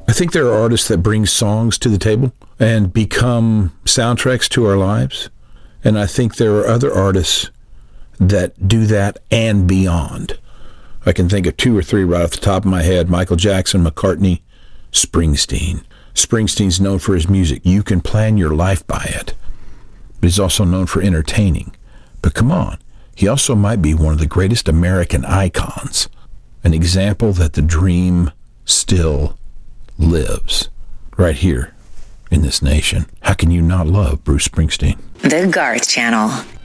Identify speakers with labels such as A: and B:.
A: I think there are artists that bring songs to the table and become soundtracks to our lives. And I think there are other artists that do that and beyond. I can think of 2 or 3 right off the top of my head: Michael Jackson, McCartney, Springsteen. Springsteen's known for his music. You can plan your life by it. But he's also known for entertaining. But come on, he also might be one of the greatest American icons. An example that the dream still lives right here in this nation. How can you not love Bruce Springsteen?
B: The Garth Channel.